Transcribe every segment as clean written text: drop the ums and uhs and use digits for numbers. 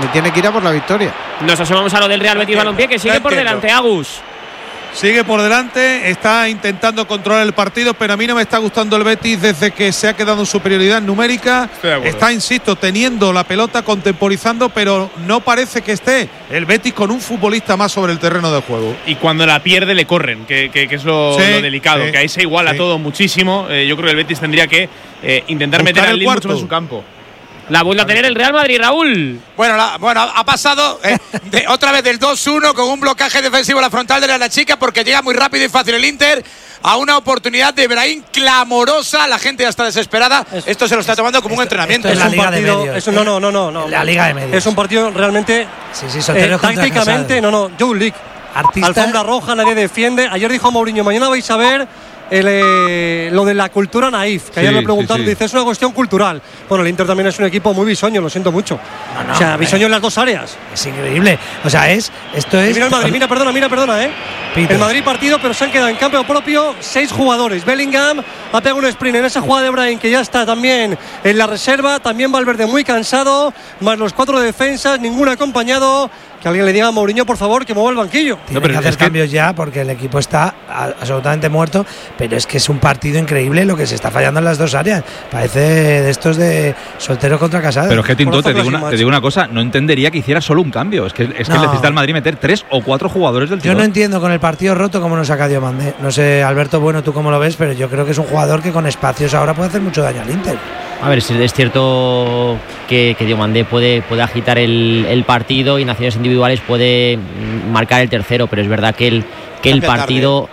tiene que ir a por la victoria. Nos asomamos a lo del Real Betis Balompié, que sigue por delante, Agus. Sigue por delante, está intentando controlar el partido, pero a mí no me está gustando el Betis desde que se ha quedado en superioridad numérica. Está, insisto, teniendo la pelota, contemporizando, pero no parece que esté el Betis con un futbolista más sobre el terreno de juego. Y cuando la pierde le corren, que es lo delicado, que ahí se iguala todo muchísimo. Yo creo que el Betis tendría que intentar meter al Lille mucho más en su campo. La vuelve a tener el Real Madrid, Raúl. Bueno, ha pasado otra vez del 2-1 con un blocaje defensivo a la frontal de la chica, porque llega muy rápido y fácil el Inter a una oportunidad de Brahim clamorosa. La gente ya está desesperada. Esto se lo está tomando como un entrenamiento. Es la Liga de Medios. No. La Liga de Medios. Es un partido realmente tácticamente, Joe League. Alfombra roja, nadie defiende. Ayer dijo Mourinho, mañana vais a ver lo de la cultura naif, que ayer le preguntaron, dice, es una cuestión cultural. Bueno, el Inter también es un equipo muy bisoño, lo siento mucho. O sea, bisoño en las dos áreas. Es increíble. O sea, esto es… Mira el Madrid, perdona, El Madrid partido, pero se han quedado en campo propio 6 jugadores. Bellingham ha pegado un sprint en esa jugada de Brahim, que ya está también en la reserva. También Valverde muy cansado, más los 4 defensas, ninguno acompañado. Que alguien le diga a Mourinho, por favor, que mueva el banquillo. Tiene que hacer cambios ya, porque el equipo está absolutamente muerto. Pero es que es un partido increíble lo que se está fallando en las dos áreas. Parece de estos de soltero contra casado. Pero es que Tinto, te digo una cosa, no entendería que hiciera solo un cambio. Es que necesita el Madrid meter 3 o 4 jugadores del tirón. Yo no entiendo con el partido roto cómo nos saca Diomandé. No sé, Alberto, bueno, tú cómo lo ves, pero yo creo que es un jugador que con espacios ahora puede hacer mucho daño al Inter. A ver, si es cierto que Diomandé puede agitar el partido y en acciones individuales puede marcar el tercero, pero es verdad que el partido,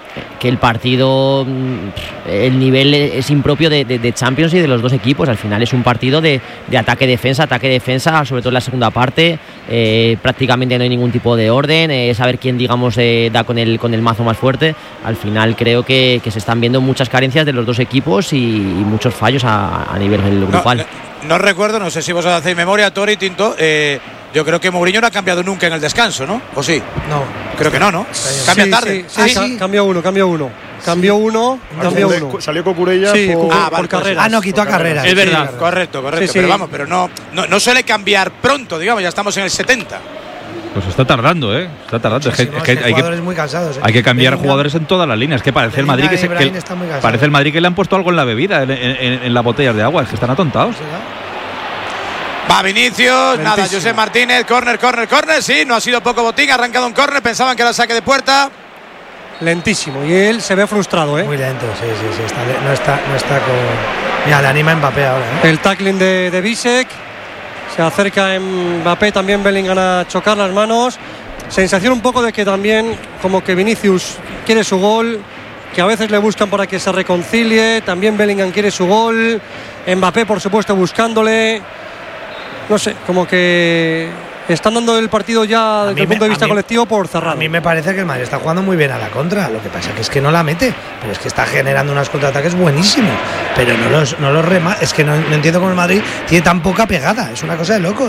el nivel es impropio de Champions y de los dos equipos. Al final es un partido de ataque-defensa, sobre todo en la segunda parte. Prácticamente no hay ningún tipo de orden, saber quién, digamos, da con el mazo más fuerte. Al final creo que se están viendo muchas carencias de los dos equipos y muchos fallos a nivel grupal. No recuerdo, no sé si vos hacéis memoria, Tori y Tinto. Yo creo que Mourinho no ha cambiado nunca en el descanso, ¿no? ¿O sí? No. Creo que no. Cambia tarde. Sí. Cambió uno. Salió Cucurella por carrera. No, quitó a Carrera. Es verdad. Correcto. Sí. Pero no suele cambiar pronto, digamos, ya estamos en el 70. Pues está tardando, Está tardando. Es que hay jugadores muy cansados. Hay que cambiar jugadores en todas las líneas. Es que parece el Madrid parece el Madrid que le han puesto algo en la bebida, en las botellas de agua. Es que están atontados. Va Vinicius, nada, José Martínez, córner, sí, no ha sido poco botín, ha arrancado un córner, pensaban que era saque de puerta. Lentísimo, y él se ve frustrado, Muy lento, sí, no está con… Mira, le anima a Mbappé ahora, El tackling de Bisek, se acerca Mbappé, también Bellingham a chocar las manos. Sensación un poco de que también, como que Vinicius quiere su gol, que a veces le buscan para que se reconcilie, también Bellingham quiere su gol, Mbappé, por supuesto, buscándole. No sé, como que están dando el partido ya desde el punto de vista colectivo por cerrado. A mí me parece que el Madrid está jugando muy bien a la contra. Lo que pasa es que no la mete, pero es que está generando unos contraataques buenísimos. Pero no los remata. Es que no entiendo cómo el Madrid tiene tan poca pegada. Es una cosa de locos.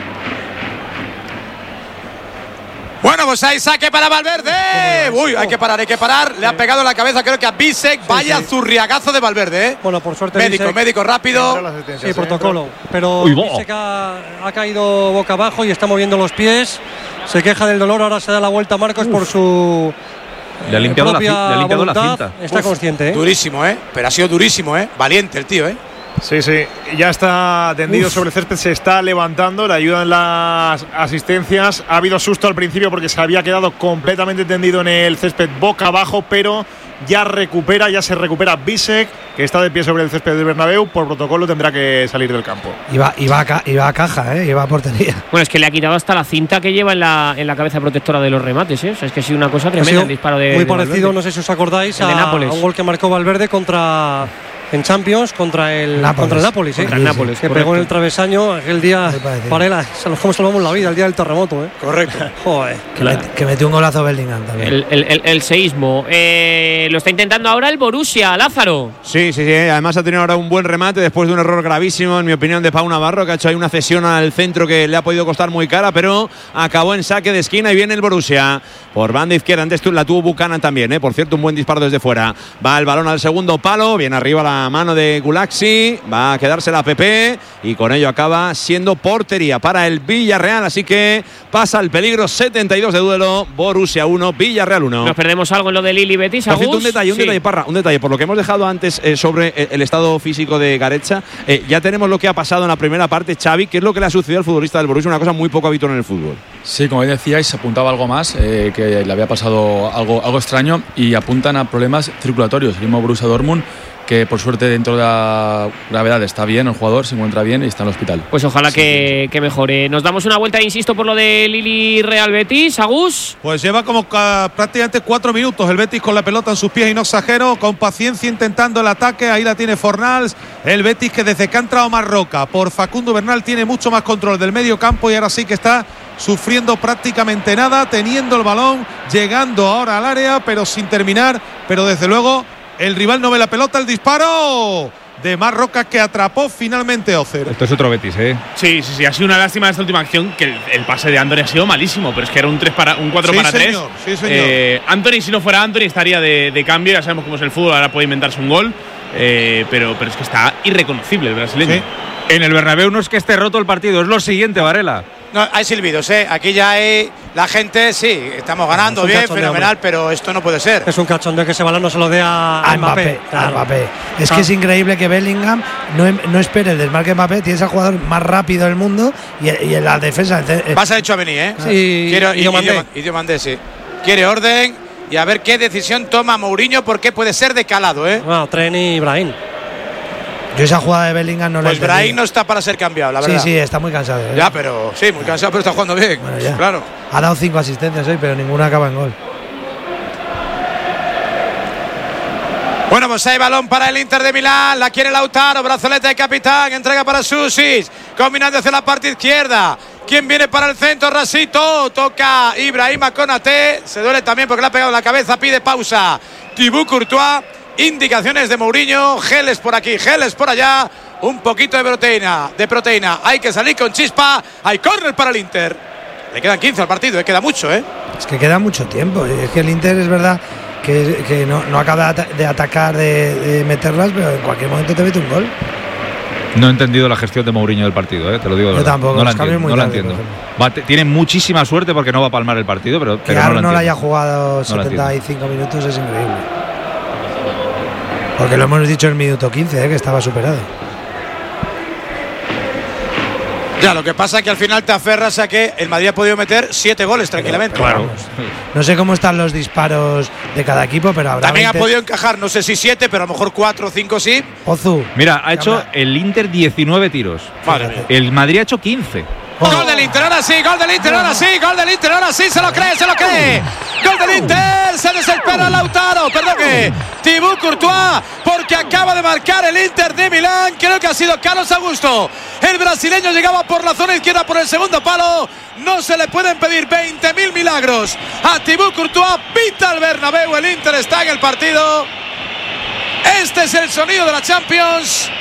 Bueno, pues hay saque para Valverde. Uy, hay que parar. Le ha pegado en la cabeza, creo que a Bisek. Vaya zurriagazo de Valverde, Bueno, por suerte médico rápido. Sí, protocolo. Pero Bisek ha caído boca abajo y está moviendo los pies. Se queja del dolor, ahora se da la vuelta a Marcos por su… Le ha limpiado la cinta. Está consciente, Durísimo, pero ha sido durísimo, Valiente el tío, Sí, ya está tendido sobre el césped, se está levantando, le ayudan las asistencias. Ha habido susto al principio porque se había quedado completamente tendido en el césped boca abajo, pero ya se recupera Bisek, que está de pie sobre el césped del Bernabéu. Por protocolo tendrá que salir del campo. Iba a caja, iba a portería. Bueno, es que le ha quitado hasta la cinta que lleva en la cabeza protectora de los remates, O sea, es que ha sido una cosa tremenda el disparo de muy parecido, no sé si os acordáis, a un gol que marcó Valverde en Champions contra el Nápoles, que pegó en el travesaño aquel día. Para él, cómo salvamos la vida el día del terremoto, Correcto. Joder. Que metió un golazo Bellingham también. El seísmo. Lo está intentando ahora el Borussia, Lázaro. Sí. Además ha tenido ahora un buen remate después de un error gravísimo, en mi opinión, de Pau Navarro, que ha hecho ahí una cesión al centro que le ha podido costar muy cara, pero acabó en saque de esquina y viene el Borussia por banda izquierda. Antes la tuvo Buchanan también, Por cierto, un buen disparo desde fuera. Va el balón al segundo palo, bien arriba la la mano de Gulaxi, va a quedarse la PP y con ello acaba siendo portería para el Villarreal, así que pasa el peligro. 72 de duelo, Borussia 1, Villarreal 1. ¿Nos perdemos algo en lo de Lili Betis? Por cierto, un detalle, Parra, un detalle, por lo que hemos dejado antes sobre el estado físico de Garecha, ya tenemos lo que ha pasado en la primera parte. Xavi, ¿qué es lo que le ha sucedido al futbolista del Borussia? Una cosa muy poco habitual en el fútbol. Sí, como decíais, se apuntaba algo más, que le había pasado algo extraño, y apuntan a problemas circulatorios. El mismo Borussia Dortmund, que por suerte dentro de la gravedad está bien, el jugador se encuentra bien y está en el hospital. Pues ojalá que mejore. Nos damos una vuelta, insisto, por lo de Lili Real Betis. Agus. Pues lleva como prácticamente 4 minutos el Betis con la pelota en sus pies y no exagero, con paciencia intentando el ataque. Ahí la tiene Fornals. El Betis que desde que ha entrado Marroca por Facundo Bernal tiene mucho más control del medio campo y ahora sí que está sufriendo prácticamente nada, teniendo el balón, llegando ahora al área pero sin terminar, pero desde luego el rival no ve la pelota. El disparo de Marroca que atrapó finalmente Ocer. Esto es otro Betis, ¿eh? Sí, ha sido una lástima esta última acción, que el pase de Antony ha sido malísimo, pero es que era un 4 para 3. Sí, señor. Antony, si no fuera Antony, estaría de cambio. Ya sabemos cómo es el fútbol, ahora puede inventarse un gol, pero es que está irreconocible el brasileño. Sí. En el Bernabéu no es que esté roto el partido, es lo siguiente, Varela. No, hay silbidos, aquí ya hay la gente, sí, estamos ganando bien, fenomenal, pero esto no puede ser. Es un cachondeo que ese balón no se lo dé a Mbappé. Claro. Mbappé. Es que es increíble que Bellingham no espere el desmarque de Mbappé. Tienes al jugador más rápido del mundo y en la defensa. Pasa hecho a venir, Sí, y Diomandé, sí. Quiere orden y a ver qué decisión toma Mourinho, porque puede ser de calado, Bueno, Tren y Brahim. Yo esa jugada de Bellingham no la entendí. Pues Brahim no está para ser cambiado, la verdad. Sí, está muy cansado. Ya, pero sí, muy cansado, pero está jugando bien. Bueno, ya. Claro. Ha dado 5 asistencias hoy, pero ninguna acaba en gol. Bueno, pues hay balón para el Inter de Milán. La quiere Lautaro, brazalete de capitán. Entrega para Susic, combinando hacia la parte izquierda. ¿Quién viene para el centro? Rasito. Toca Ibrahima Konaté. Se duele también porque le ha pegado en la cabeza. Pide pausa Thibaut Courtois. Indicaciones de Mourinho, geles por aquí, geles por allá, un poquito de proteína, hay que salir con chispa. Hay córner para el Inter. Le quedan 15 al partido, queda mucho, Es que queda mucho tiempo, es que el Inter es verdad que no acaba de atacar, de meterlas, pero en cualquier momento te mete un gol. No he entendido la gestión de Mourinho del partido, te lo digo de verdad. Yo tampoco, no la entiendo. Tiene muchísima suerte porque no va a palmar el partido, pero que no la haya jugado 75 minutos es increíble. Porque lo hemos dicho en el minuto 15, que estaba superado. Ya, lo que pasa es que al final te aferras a que el Madrid ha podido meter 7 goles tranquilamente. Claro. No sé cómo están los disparos de cada equipo, pero habrá. También ha podido encajar, no sé si 7, pero a lo mejor 4 o 5 sí. Ozu. Mira, ha hecho el Inter 19 tiros. Madre mía. El Madrid ha hecho 15. Gol del Inter, ahora sí, gol del Inter, ahora sí, gol del Inter, ahora sí, se lo cree. Gol del Inter, se desespera Lautaro, Thibaut Courtois, porque acaba de marcar el Inter de Milán. Creo que ha sido Carlos Augusto. El brasileño llegaba por la zona izquierda por el segundo palo. No se le pueden pedir 20.000 milagros a Thibaut Courtois. Pita el Bernabéu, el Inter está en el partido. Este es el sonido de la Champions.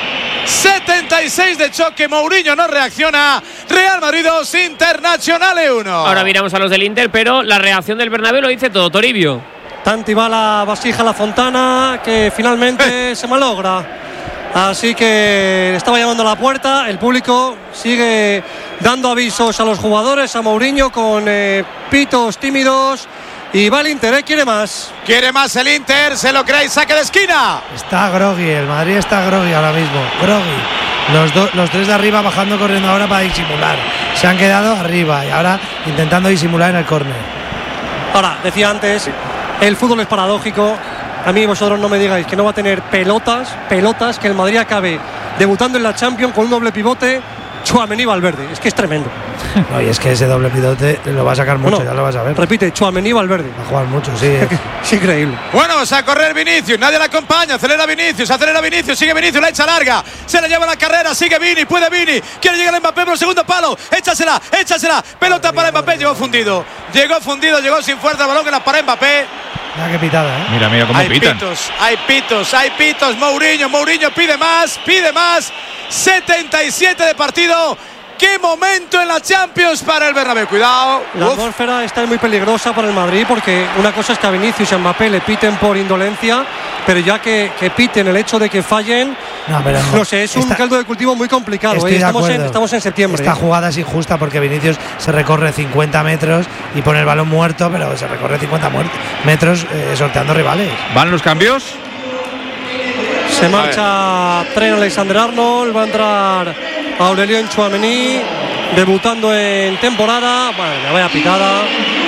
76 de choque, Mourinho no reacciona. Real Madrid 2, Internazionale 1. Ahora miramos a los del Inter, pero la reacción del Bernabéu lo dice todo, Toribio. Tanti va la vasija a la Fontana, que finalmente se malogra. Así que estaba llamando a la puerta. El público sigue dando avisos a los jugadores, a Mourinho, con pitos tímidos. Y va el Inter, quiere más. Quiere más el Inter, se lo cree, saque de esquina. Está groggy, el Madrid está groggy ahora mismo. Groggy. Los 3 de arriba bajando, corriendo ahora para disimular. Se han quedado arriba y ahora intentando disimular en el córner. Ahora, decía antes, el fútbol es paradójico. A mí vosotros no me digáis que no va a tener pelotas, que el Madrid acabe debutando en la Champions con un doble pivote. Tchouaméni Valverde, es que es tremendo. No, y es que ese doble pivote lo va a sacar mucho, ya lo vas a ver. Repite, Tchouaméni Valverde. Va a jugar mucho, sí. Es increíble. Bueno, vamos a correr Vinicius, nadie la acompaña, acelera Vinicius, sigue Vinicius, la echa larga, se la lleva la carrera, sigue Vini, puede Vini, quiere llegar a Mbappé por el segundo palo, échasela, pelota para Mbappé, llegó fundido, llegó sin fuerza, balón que la para Mbappé. Mira qué pitada, Mira cómo pitan. Hay pitos, Mourinho pide más, 77 de partido. ¡Qué momento en la Champions para el Bernabéu! Cuidado. La atmósfera está muy peligrosa para el Madrid, porque una cosa es que a Vinicius y a Mbappé le piten por indolencia, pero ya que piten el hecho de que fallen, no sé, es un caldo de cultivo muy complicado. Estamos en septiembre. Esta jugada es injusta porque Vinicius se recorre 50 metros y pone el balón muerto, pero se recorre 50 metros sorteando rivales. ¿Van los cambios? Se marcha Trent Alexander-Arnold, va a entrar Aurélien Tchouaméni, debutando en temporada. Bueno, la vaya picada.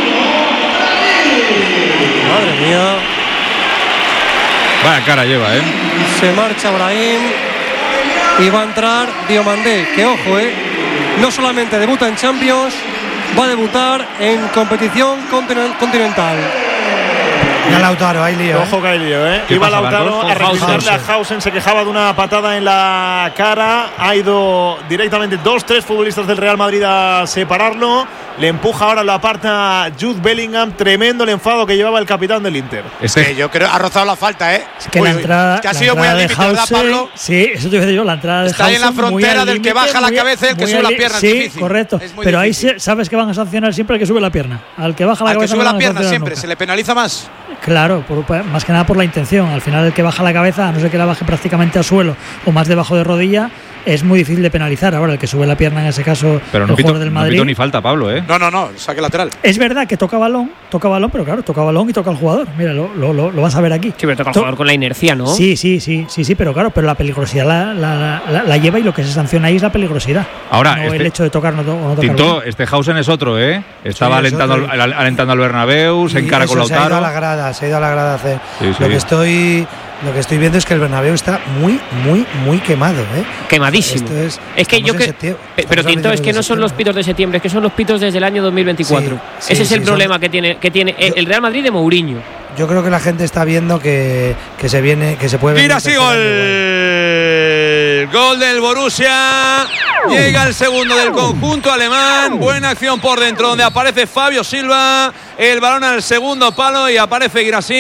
Madre mía. Vaya cara lleva, Se marcha Brahim y va a entrar Diomandé, que ojo, no solamente debuta en Champions, va a debutar en competición continental. Ya Lautaro, hay lío. Ojo que hay lío, Iba Lautaro a recibirle a Hausen, se quejaba de una patada en la cara. Ha ido directamente 2-3 futbolistas del Real Madrid a separarlo. Le empuja ahora, lo aparta Jude Bellingham. Tremendo el enfado que llevaba el capitán del Inter. Yo creo que ha rozado la falta, Es que la entrada, que ha sido muy al límite, ¿verdad, Pablo? Sí, eso te voy a decir yo, la entrada de Está ahí en la frontera del que baja la cabeza y el que sube la pierna. Sí, correcto. Pero ahí sabes que van a sancionar siempre al que sube la pierna. Al que baja la cabeza. Al que sube la pierna siempre, se le penaliza más. Claro, más que nada por la intención. Al final el que baja la cabeza, a no ser que la baje prácticamente al suelo o más debajo de rodilla, es muy difícil de penalizar. Ahora el que sube la pierna, en ese caso, pero el jugador del Madrid. No pito ni falta, Pablo, No, saque lateral. Es verdad que toca balón, pero claro, toca balón y toca al jugador. Mira, lo vas a ver aquí. Sí, pero toca al jugador con la inercia, ¿no? Sí, pero claro, pero la peligrosidad la lleva, y lo que se sanciona ahí es la peligrosidad. Ahora, no el hecho de tocar no tocar. Tinto, este Hausen es otro, Estaba alentando al Bernabéu, se encara con Lautaro. Se ha ido a la grada a hacer. Lo que estoy viendo es que el Bernabéu está muy quemado, Quemadísimo. Es que yo pero Tinto, es que no son los pitos de septiembre, es que son los pitos desde el año 2024. Ese es el problema que tiene el Real Madrid de Mourinho. Yo creo que la gente está viendo que se puede venir. Mira, sí, gol del Borussia. Llega el segundo del conjunto alemán. Buena acción por dentro, donde aparece Fabio Silva. El balón al segundo palo y aparece Guirassy,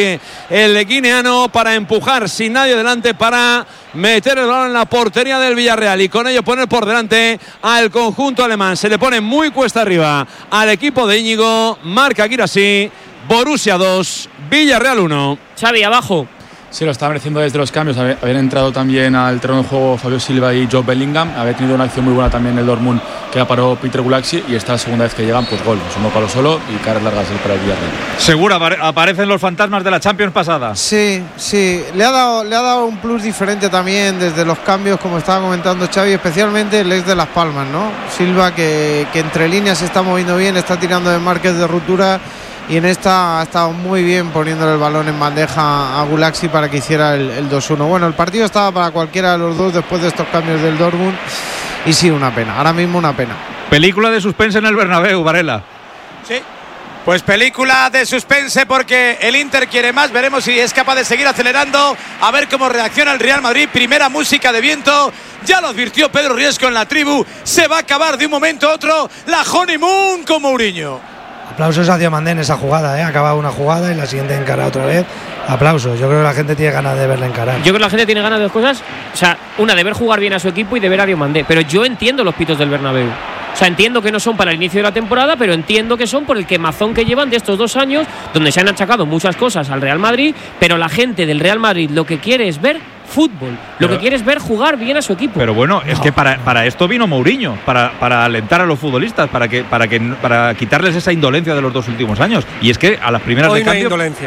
el guineano, para empujar sin nadie delante, para meter el balón en la portería del Villarreal y con ello poner por delante al conjunto alemán. Se le pone muy cuesta arriba al equipo de Íñigo. Marca Guirassy. Borussia 2, Villarreal 1. Xavi, abajo. Sí, lo estaban mereciendo desde los cambios. Habían entrado también al terreno de juego Fabio Silva y Jude Bellingham. Había tenido una acción muy buena también el Dortmund, que la paró Peter Gulaxi, y esta segunda vez que llegan, pues gol. Es uno palo solo y caras largas para el Villarreal. Seguro aparecen los fantasmas de la Champions pasada. Sí. Le ha dado un plus diferente también desde los cambios, como estaba comentando Xavi, especialmente el ex de Las Palmas, ¿no? Silva, que entre líneas se está moviendo bien, está tirando de marques de ruptura. Y en esta ha estado muy bien poniéndole el balón en bandeja a Gulaxi para que hiciera el 2-1. Bueno, el partido estaba para cualquiera de los dos después de estos cambios del Dortmund. Y sí, una pena. Ahora mismo una pena. Película de suspense en el Bernabéu, Varela. Sí. Pues película de suspense porque el Inter quiere más. Veremos si es capaz de seguir acelerando. A ver cómo reacciona el Real Madrid. Primera música de viento. Ya lo advirtió Pedro Riesco en la tribu. Se va a acabar de un momento a otro la honeymoon con Mourinho. Aplausos a Diomandé en esa jugada, Ha acabado una jugada y la siguiente encara otra vez. Aplausos. Yo creo que la gente tiene ganas de verla encarar. Yo creo que la gente tiene ganas de dos cosas. O sea, una, de ver jugar bien a su equipo, y de ver a Diomandé. Pero yo entiendo los pitos del Bernabéu. O sea, entiendo que no son para el inicio de la temporada, pero entiendo que son por el quemazón que llevan de estos 2 años, donde se han achacado muchas cosas al Real Madrid, pero la gente del Real Madrid lo que quiere es ver fútbol, lo que quiere es ver jugar bien a su equipo. Pero bueno, es que para esto vino Mourinho, para alentar a los futbolistas, para quitarles esa indolencia de los 2 últimos años. Y es que a las primeras hoy de cambio, no hay indolencia.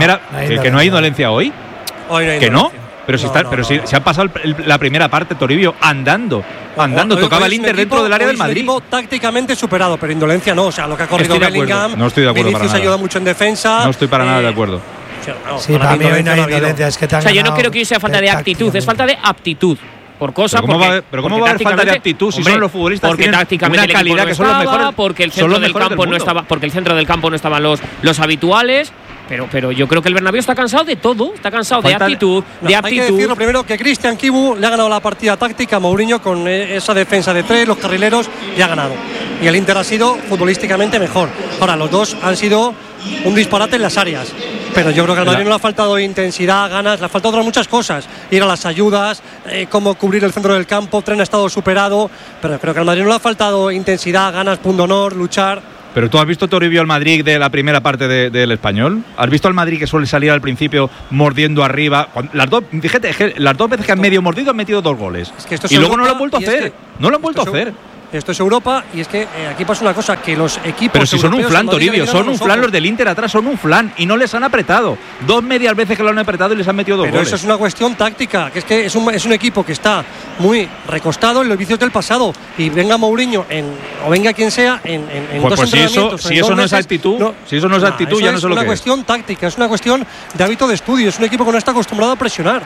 Que no hay indolencia hoy. Hoy no hay que indolencia. no. Pero si se han pasado la primera parte, Toribio, andando, tocaba el Inter dentro del área del Madrid. Un equipo tácticamente superado, pero indolencia no. O sea, lo que ha corrido Bellingham, no estoy de acuerdo. Vinicius ayuda mucho en defensa. No estoy para nada de acuerdo. Sí, para mí hoy no hay indolencia. Es que o sea, yo no creo que sea falta de actitud, es falta de aptitud. Por cosa, ¿Cómo va a haber falta de actitud si son los futbolistas porque tácticamente una calidad no que son los mejores? Porque el centro del campo no estaba, porque el centro del campo no estaban los habituales. Pero yo creo que el Bernabéu está cansado de todo, está cansado de actitud, de aptitud. Hay que decirlo primero que Cristian Kibu le ha ganado la partida táctica a Mourinho con esa defensa de 3, los carrileros, y ha ganado. Y el Inter ha sido futbolísticamente mejor. Ahora, los dos han sido un disparate en las áreas. Pero yo creo que al Madrid no le ha faltado intensidad, ganas, le ha faltado otras muchas cosas. Ir a las ayudas, cómo cubrir el centro del campo. Tren ha estado superado, pero creo que al Madrid no le ha faltado intensidad, ganas, punto honor, luchar. Pero tú has visto Toribio al Madrid de la primera parte del Español. ¿Has visto al Madrid que suele salir al principio mordiendo arriba? Fíjate, es que las dos veces que han medio mordido han metido 2 goles. Es que esto es y luego Europa, no lo han vuelto a hacer. No lo han vuelto a hacer. Esto es Europa y es que aquí pasa una cosa, que los equipos. Pero si son un flan, Toribio, son un flan los del Inter atrás, son un flan y no les han apretado. 2 medias veces que lo han apretado y les han metido 2 goles. Pero eso es una cuestión táctica, que es un equipo que está muy recostado en los vicios del pasado y venga Mourinho o venga quien sea en pues 2 entrenamientos. Si eso no es actitud, ya no sé lo que es. Es una cuestión táctica, es una cuestión de hábito de estudio, es un equipo que no está acostumbrado a presionar.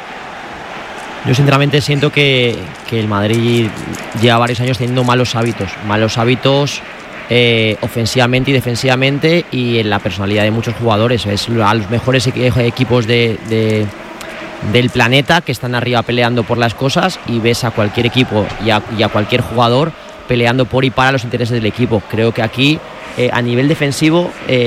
Yo sinceramente siento que el Madrid lleva varios años teniendo malos hábitos ofensivamente y defensivamente y en la personalidad de muchos jugadores. Es a los mejores equipos del planeta que están arriba peleando por las cosas y ves a cualquier equipo y a cualquier jugador peleando por y para los intereses del equipo. Creo que aquí a nivel defensivo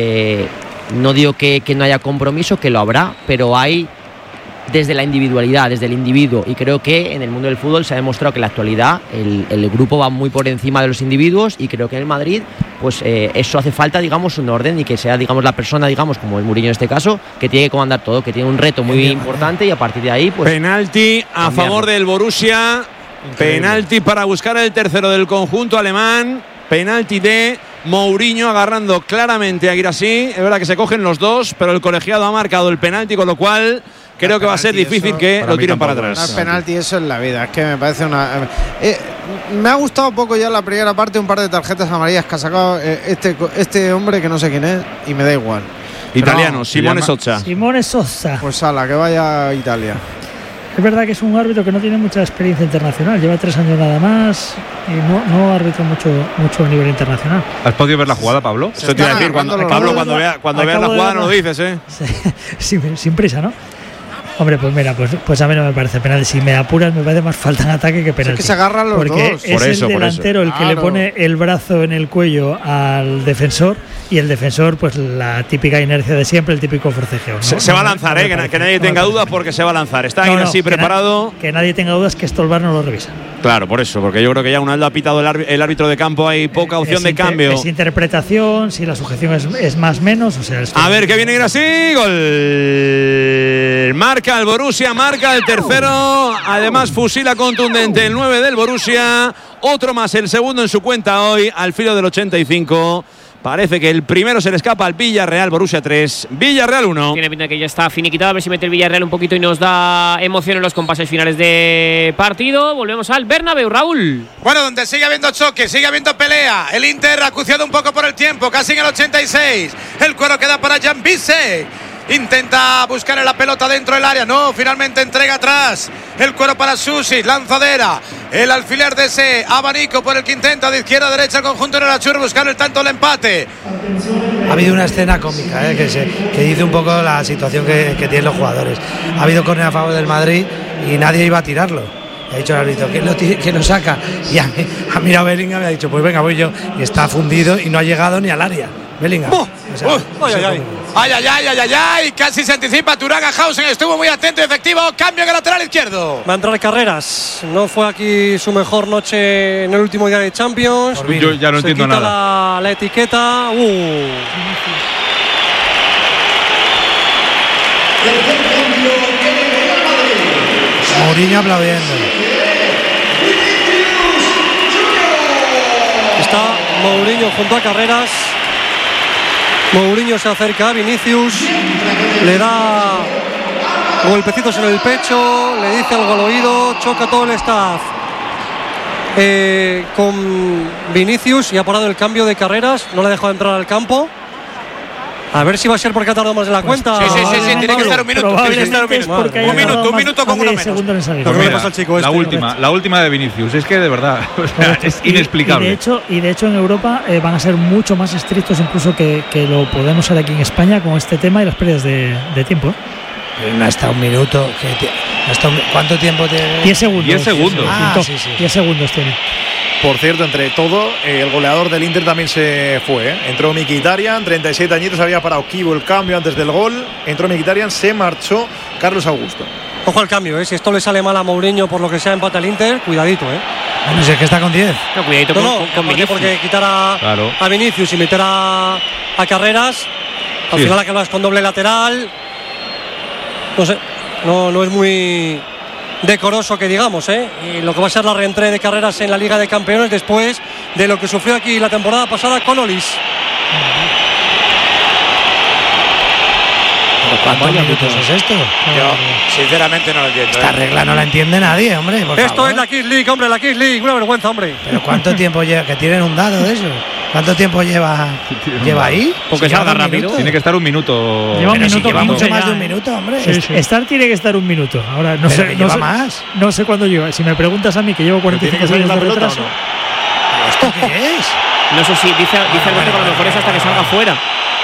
no digo que no haya compromiso, que lo habrá, pero hay desde la individualidad, desde el individuo, y creo que en el mundo del fútbol se ha demostrado que en la actualidad el grupo va muy por encima de los individuos y creo que en el Madrid pues eso hace falta, digamos, un orden y que sea, digamos, la persona, digamos, como el Mourinho en este caso, que tiene que comandar todo, que tiene un reto muy importante y a partir de ahí pues penalti a favor del Borussia. Penalti para buscar el tercero del conjunto alemán. Penalti de Mourinho agarrando claramente a Guirassy. Es verdad que se cogen los dos, pero el colegiado ha marcado el penalti, con lo cual creo que va a ser difícil que lo tiren para atrás. No es penalti eso en la vida, es que me parece una. Me ha gustado poco ya la primera parte, un par de tarjetas amarillas que ha sacado este hombre que no sé quién es y me da igual. Italiano, Simone Sosa. Simone Sosa. Pues ala, que vaya a Italia. Es verdad que es un árbitro que no tiene mucha experiencia internacional, lleva 3 años nada más y no arbitra mucho a nivel internacional. ¿Has podido ver la jugada, Pablo? Eso te iba a decir, cuando veas la jugada no lo dices, ¿eh? Sin prisa, ¿no? Hombre, pues mira, pues a mí no me parece penalti. Si me apuras, me parece más falta en ataque que penalti. Es que se agarran los porque dos. Es el delantero el que le pone el brazo en el cuello al defensor y el defensor, pues la típica inercia de siempre, el típico forcejeo, ¿no? Se va a lanzar, que nadie tenga dudas porque se va a lanzar. Está ahí así preparado. Que nadie tenga dudas que esto el VAR no lo revisa. Claro, por eso, porque yo creo que ya una vez ha pitado el árbitro de campo, hay poca opción de cambio. Es interpretación, si la sujeción es más menos, o sea. A ver, que viene Guirassy, gol. Marca el Borussia, marca el tercero. Además, fusila contundente el 9 del Borussia. Otro más, el segundo en su cuenta hoy, al filo del 85. Parece que el primero se le escapa al Villarreal. Borussia 3, Villarreal 1. Tiene pinta que ya está finiquitado. A ver si mete el Villarreal un poquito y nos da emoción en los compases finales de partido. Volvemos al Bernabéu, Raúl. Bueno, donde sigue habiendo choque, sigue habiendo pelea. El Inter acuciado un poco por el tiempo, casi en el 86. El cuero queda para Jan Bisek. Intenta buscar la pelota dentro del área. No, finalmente entrega atrás. El cuero para Susi, lanzadera. El alfiler de ese abanico por el que intenta de izquierda a derecha el conjunto de Nachur buscar el tanto del empate. Ha habido una escena cómica que dice un poco la situación que tienen los jugadores. Ha habido córner a favor del Madrid y nadie iba a tirarlo. Ha dicho el árbitro, ¿quién lo saca? Y ha mirado Bellingham y ha dicho, pues venga, voy yo. Y está fundido y no ha llegado ni al área. Bellingham. Ay, casi se anticipa Turaga. Hausen estuvo muy atento y efectivo. Cambio en el lateral izquierdo. Va a entrar Carreras. No fue aquí su mejor noche en el último día de Champions. Yo ya no entiendo nada. La etiqueta. Mourinho aplaudiendo. Está Mourinho junto a Carreras. Mourinho se acerca a Vinicius, le da golpecitos en el pecho, le dice algo al oído, choca todo el staff con Vinicius y ha parado el cambio de Carreras, no le ha dejado entrar al campo. A ver si va a ser porque ha tardado más de la cuenta. Sí, tiene que estar un minuto. Un minuto con uno menos. La última de Vinicius, es que de verdad es inexplicable. Y de hecho en Europa van a ser mucho más estrictos incluso que lo podemos ser aquí en España con este tema y las pérdidas de tiempo. No hasta un minuto. ¿Cuánto tiempo tiene? 10 segundos. 10 segundos. 10 segundos tiene. Por cierto, entre todo, el goleador del Inter también se fue. Entró Mkhitaryan, 37 añitos, había parado Kivo el cambio antes del gol. Entró Mkhitaryan, se marchó Carlos Augusto. Ojo al cambio, si esto le sale mal a Mourinho por lo que sea empata el Inter, cuidadito. Bueno, si es que está con 10. No, cuidadito con Vinicius. Porque quitar a Vinicius y meter a Carreras, al final acabas con doble lateral. No sé, no es muy decoroso que digamos, y lo que va a ser la reentrée de Carreras en la Liga de Campeones después de lo que sufrió aquí la temporada pasada con Olis. ¿Cuántos minutos es esto? Yo, sinceramente, no lo entiendo. Esta regla no la entiende nadie, hombre. Esto es la Kids League, hombre, la Kids League. Una vergüenza, hombre. Pero ¿cuánto tiempo lleva? Que tienen un dado de eso. ¿Cuánto tiempo lleva ahí? Porque salga rápido. Tiene que estar un minuto. Lleva un minuto, lleva mucho más de un minuto, hombre. Estar tiene que estar un minuto. Ahora no sé. Lleva más. No sé cuándo lleva. Si me preguntas a mí que llevo 45 años de retraso. ¿Esto qué es? No sé si dice Alberto que a lo mejor es hasta que salga fuera.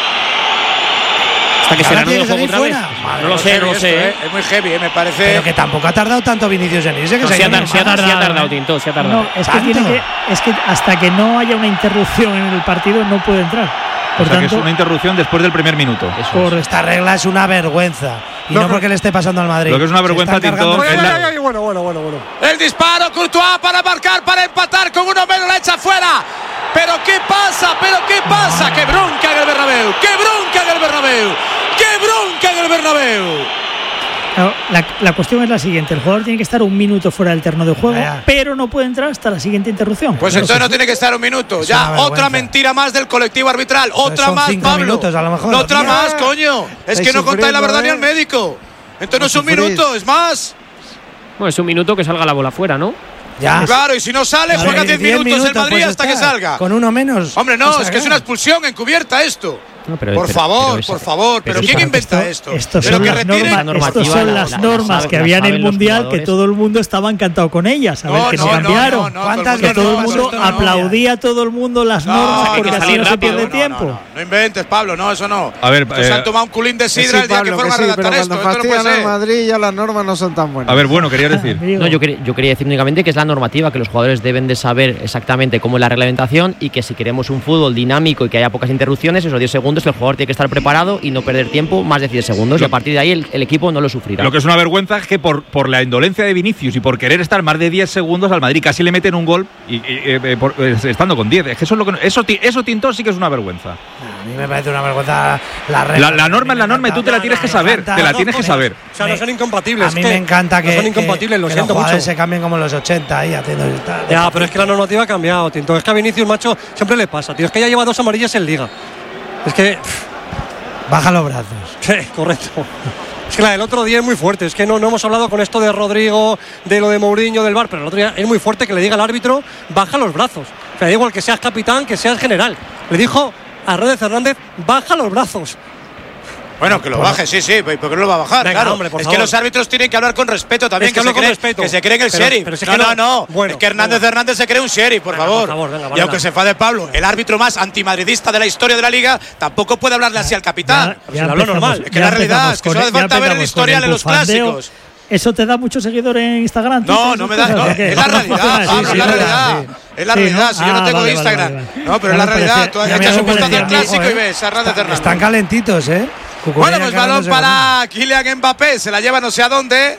Hasta que se reanude el juego otra vez. No lo sé. Es muy heavy, me parece. Pero que tampoco ha tardado tanto Vinicius en irse. Sí ha tardado, Tinto, sí ha tardado. No, es que hasta que no haya una interrupción en el partido no puede entrar. Por tanto, que es una interrupción después del primer minuto. Por esta regla es una vergüenza. Y no porque le esté pasando al Madrid. Lo que es una vergüenza, Tinto. Bueno. El disparo, Courtois para marcar, para empatar con uno menos, la echa fuera. ¿Pero qué pasa? ¡Qué bronca en el Bernabéu! ¡Qué bronca en el Bernabéu! ¡Qué bronca en el Bernabéu! Claro, la cuestión es la siguiente: el jugador tiene que estar un minuto fuera del terreno de juego, pero no puede entrar hasta la siguiente interrupción. Pues entonces no tiene que estar un minuto. Ya, otra mentira más del colectivo arbitral. Otra más, Pablo. Minutos, a lo mejor. Otra más, coño. Es que no contáis la verdad ni al médico. Entonces no es un minuto, es más. Bueno, es un minuto que salga la bola fuera, ¿no? Ya. Claro, y si no sale, juega 10 minutos el Madrid hasta que salga. Con uno menos. Hombre, no, es que es una expulsión encubierta esto. No, por favor, pero ¿quién inventa esto? Estos son las normas que había en el Mundial, que todo el mundo estaba encantado con ellas. A ver, que no cambiaron. Que todo el mundo aplaudía a todo el mundo las normas porque así no se pierde tiempo. No inventes, Pablo, no, eso no. A ver, se han tomado un culín de sidra el día que fueron a redactar esto. Cuando fastidian al Madrid ya las normas no son tan buenas. A ver, bueno, quería decir. No, yo quería decir únicamente que es la normativa, que los jugadores deben de saber exactamente cómo es la reglamentación y que si queremos un fútbol dinámico y que haya pocas interrupciones, esos 10 segundos el jugador tiene que estar preparado y no perder tiempo más de 10 segundos y a partir de ahí el equipo no lo sufrirá. Lo que es una vergüenza es que por la indolencia de Vinicius y por querer estar más de 10 segundos al Madrid casi le meten un gol estando con 10. Es que eso Tinto sí que es una vergüenza. A mí me parece una vergüenza la regla. La norma es la norma y tú te la tienes que saber. Te la tienes que saber. O sea, no son incompatibles. A mí me encanta que son incompatibles, lo siento mucho. Se cambien como en los 80 ahí haciendo el tal. Ya, pero es que la normativa ha cambiado, Tinto. Es que a Vinicius, macho, siempre le pasa, tío. Es que ya lleva 2 amarillas en Liga. Es que baja los brazos. Sí, correcto. Es que la del otro día es muy fuerte. Es que no hemos hablado con esto de Rodrigo, de lo de Mourinho, del VAR, pero el otro día es muy fuerte que le diga al árbitro, baja los brazos. O sea, da igual que seas capitán, que seas general. Le dijo a Rodríguez Hernández, baja los brazos. Bueno, que lo baje, sí, ¿por qué no lo va a bajar? Venga, claro, hombre, es que los árbitros tienen que hablar con respeto también, es que se creen el sheriff. Pero no. Bueno, es que Hernández se cree un sheriff, por favor. Venga, y aunque se enfade Pablo, el árbitro más antimadridista de la historia de la Liga, tampoco puede hablarle así al capitán. Ya hablo normal. Es que la realidad es que solo hace falta ver el historial en los clásicos. ¿Eso te da mucho seguidor en Instagram? No me da. No, es la realidad, Pablo, es la realidad. Es la realidad, si yo no tengo Instagram. No, pero es la realidad. Tú echas un vistazo al clásico y ves a Hernández. Están calentitos, Bueno, pues balón para Kylian Mbappé, se la lleva no sé a dónde.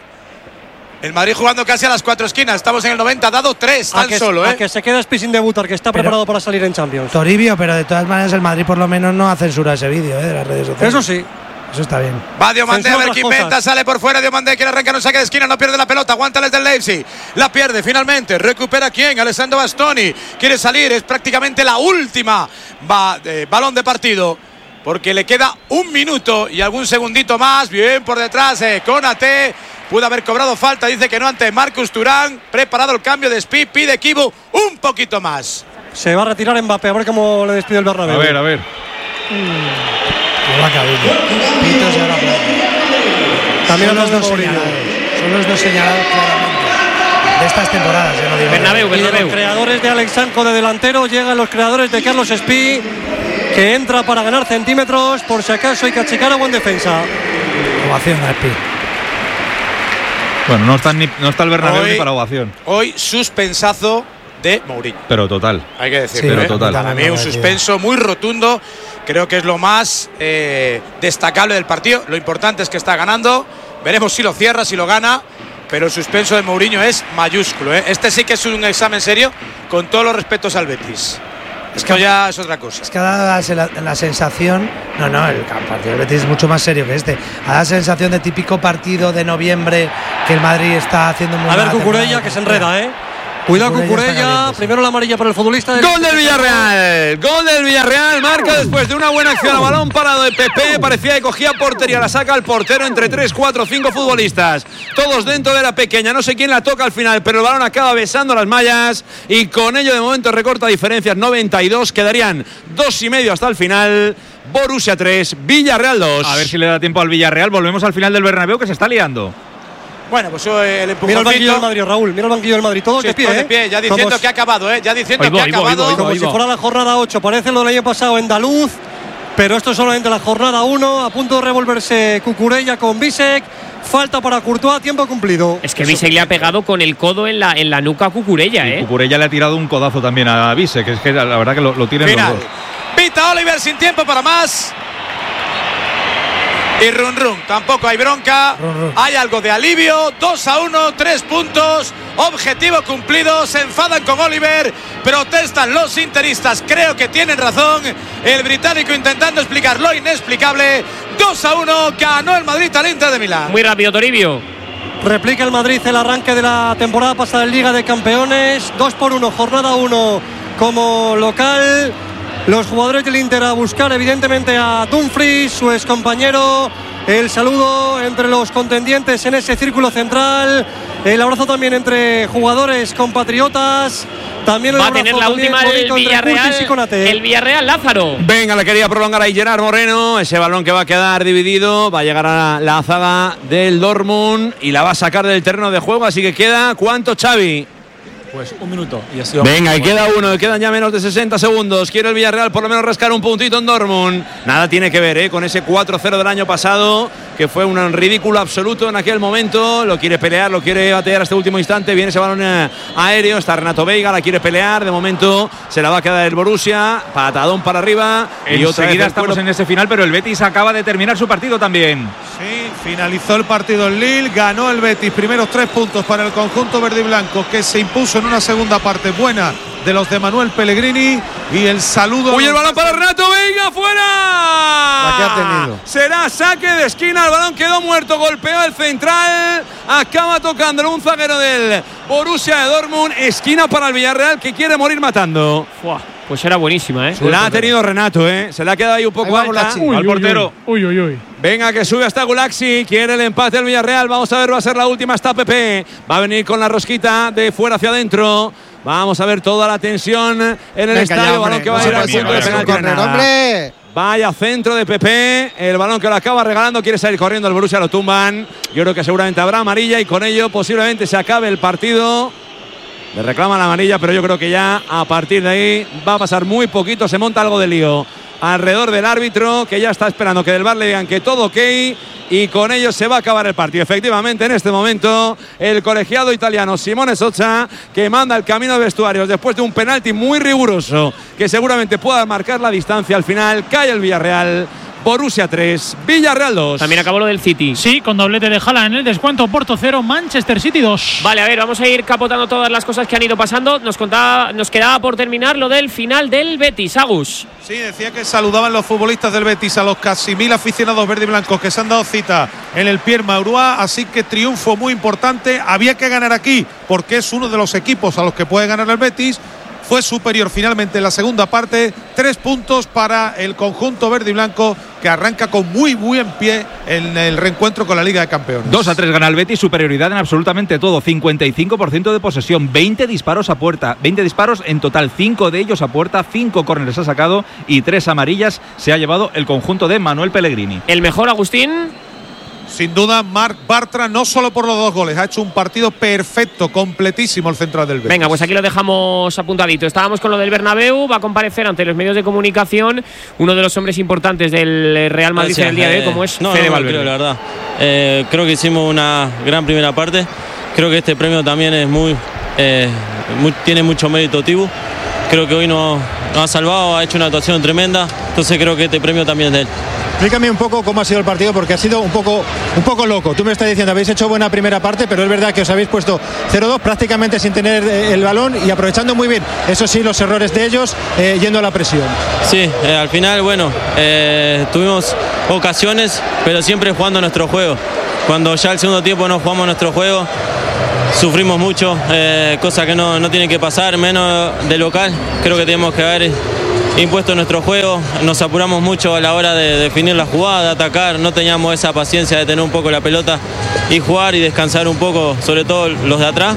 El Madrid jugando casi a las 4 esquinas. Estamos en el 90, dado 3 tan solo, A que se queda Spi sin debutar, que está preparado para salir en Champions. Toribio, pero de todas maneras el Madrid por lo menos no ha censurado ese vídeo de las redes sociales. Eso sí. Eso está bien. Va Diomandé, a ver quién inventa, sale por fuera Diomandé, quiere arrancar un saque de esquina, no pierde la pelota, aguanta el del Leipzig, la pierde finalmente, recupera quién, Alessandro Bastoni, quiere salir, es prácticamente la última balón de partido, porque le queda 1 minuto y algún segundito más, bien por detrás, Konaté, pudo haber cobrado falta, dice que no ante Marcus Thuram, preparado el cambio de Spi, pide Kibu un poquito más. Se va a retirar Mbappé, a ver cómo le despide el Bernabéu. A ver. También son los dos señalados claramente de estas temporadas. Bernabéu. Y de los creadores de Alex Sanco de delantero llegan los creadores de Carlos Spi, que entra para ganar centímetros por si acaso hay que achicar a buen defensa. Ovación a Spi. Bueno, no está el Bernabéu ni para ovación. Hoy suspensazo de Mourinho. Pero total. Hay que decirlo. Sí, pero total. Para mí un suspenso muy rotundo. Creo que es lo más destacable del partido. Lo importante es que está ganando. Veremos si lo cierra, si lo gana. Pero el suspenso de Mourinho es mayúsculo. Este sí que es un examen serio, con todos los respetos al Betis. Esto ya es otra cosa. Es que da la sensación. No, el partido del Betis es mucho más serio que este. Da la sensación de típico partido de noviembre que el Madrid está haciendo muy mal. A ver, Cucurella, que se enreda, Cuidado Cucurella, primero la amarilla para el futbolista. Gol del Villarreal, marca después de una buena acción a balón parado de Pepe, parecía que cogía portería, la saca el portero entre 3, 4, 5 futbolistas, todos dentro de la pequeña, no sé quién la toca al final, pero el balón acaba besando las mallas y con ello de momento recorta diferencias, 92, quedarían 2,5 hasta el final. Borussia 3, Villarreal 2. A ver si le da tiempo al Villarreal, volvemos al final del Bernabéu que se está liando. Bueno, pues el empujoncito. Mira el banquillo del Madrid, Raúl. Mira el banquillo del Madrid. Todos de pie, ya diciendo que ha acabado, Ya diciendo que ha acabado. Como si fuera la jornada 8. Parece lo del año pasado en Daluz. Pero esto es solamente la jornada 1. A punto de revolverse Cucurella con Bisek. Falta para Courtois, tiempo cumplido. Es que Bisek le ha pegado con el codo en la nuca a Cucurella, Cucurella le ha tirado un codazo también a Bisek. Es que la verdad que lo tienen los dos. Pita Oliver sin tiempo para más. Y run, tampoco hay bronca. Hay algo de alivio. 2-1, 3 puntos. Objetivo cumplido. Se enfadan con Oliver. Protestan los interistas. Creo que tienen razón. El británico intentando explicar lo inexplicable. 2-1. Ganó el Madrid al Inter de Milán. Muy rápido, Toribio. Replica el Madrid el arranque de la temporada pasada en Liga de Campeones. 2-1, jornada 1 como local. Los jugadores del Inter a buscar evidentemente a Dumfries, su excompañero. El saludo entre los contendientes en ese círculo central. El abrazo también entre jugadores compatriotas. También va a tener la última el Villarreal, Lázaro. Venga, le quería prolongar ahí Gerard Moreno. Ese balón que va a quedar dividido. Va a llegar a la zaga del Dortmund y la va a sacar del terreno de juego. Así que queda, ¿cuánto, Xavi? Pues 1 minuto. Venga, y queda uno, quedan ya menos de 60 segundos. Quiere el Villarreal por lo menos rascar un puntito en Dortmund. Nada tiene que ver con ese 4-0 del año pasado, que fue un ridículo absoluto en aquel momento. Lo quiere pelear, lo quiere batear hasta el último instante. Viene ese balón aéreo, está Renato Veiga, la quiere pelear. De momento se la va a quedar el Borussia. Patadón para arriba. Y otra vez estamos en ese final, pero el Betis acaba de terminar su partido también. Sí, finalizó el partido en Lille, ganó el Betis. Primeros 3 puntos para el conjunto verde y blanco, que se impuso en una segunda parte buena de los de Manuel Pellegrini. Y el saludo. ¡Uy, el balón para Renato Veiga! ¡Fuera! La que ha tenido. Será saque de esquina. El balón quedó muerto. Golpeó el central. Acaba tocándolo un zaguero del Borussia de Dortmund. Esquina para el Villarreal, que quiere morir matando. ¡Fua! Pues era buenísima, La ha tenido Renato, Se le ha quedado ahí un poco alta. Al portero. Uy. Venga, que sube hasta Gulaxi. Quiere el empate el Villarreal. Vamos a ver, va a ser la última. Está Pepe. Va a venir con la rosquita de fuera hacia adentro. Vamos a ver toda la tensión en el estadio. Balón que va a ir al punto de penalti. Vaya centro de Pepe. El balón que lo acaba regalando. Quiere salir corriendo el Borussia. Lo tumban. Yo creo que seguramente habrá amarilla y con ello posiblemente se acabe el partido. Le reclama la amarilla, pero yo creo que ya a partir de ahí va a pasar muy poquito. Se monta algo de lío alrededor del árbitro, que ya está esperando que del VAR le digan que todo ok, y con ello se va a acabar el partido. Efectivamente, en este momento, el colegiado italiano Simone Soccia, que manda el camino de vestuarios después de un penalti muy riguroso, que seguramente pueda marcar la distancia al final. Cae el Villarreal. Borussia 3, Villarreal 2. También acabó lo del City. Sí, con doblete de Haaland en el descuento. Porto 0, Manchester City 2. Vale, a ver, vamos a ir capotando todas las cosas que han ido pasando. Nos quedaba por terminar lo del final del Betis. Agus. Sí, decía que saludaban los futbolistas del Betis a los casi 1000 aficionados verde y blancos que se han dado cita en el Pierre Maurois, así que triunfo muy importante. Había que ganar aquí porque es uno de los equipos a los que puede ganar el Betis. Fue superior finalmente en la segunda parte. 3 puntos para el conjunto verde y blanco, que arranca con muy buen pie en el reencuentro con la Liga de Campeones. 2-3 gana el Betis, superioridad en absolutamente todo. 55% de posesión, 20 disparos a puerta, 20 disparos en total, 5 de ellos a puerta, 5 córneres ha sacado y 3 amarillas se ha llevado el conjunto de Manuel Pellegrini. ¿El mejor, Agustín? Sin duda, Marc Bartra, no solo por los 2 goles, ha hecho un partido perfecto, completísimo el central del Betis. Venga, pues aquí lo dejamos apuntadito. Estábamos con lo del Bernabéu, va a comparecer ante los medios de comunicación uno de los hombres importantes del Real Madrid en el día de hoy, como es Fede Valverde. Creo, la verdad. Creo que hicimos una gran primera parte. Creo que este premio también es muy tiene mucho mérito Tibu. Creo que hoy nos ha salvado, ha hecho una actuación tremenda, entonces creo que este premio también es de él. Explícame un poco cómo ha sido el partido, porque ha sido un poco loco. Tú me estás diciendo, habéis hecho buena primera parte, pero es verdad que os habéis puesto 0-2 prácticamente sin tener el balón y aprovechando muy bien, eso sí, los errores de ellos, yendo a la presión. Sí, al final, bueno, tuvimos ocasiones, pero siempre jugando nuestro juego. Cuando ya el segundo tiempo no jugamos nuestro juego, sufrimos mucho, cosa que no tiene que pasar, menos de local. Creo que tenemos que haber impuesto nuestro juego, nos apuramos mucho a la hora de definir la jugada, de atacar, no teníamos esa paciencia de tener un poco la pelota y jugar y descansar un poco, sobre todo los de atrás.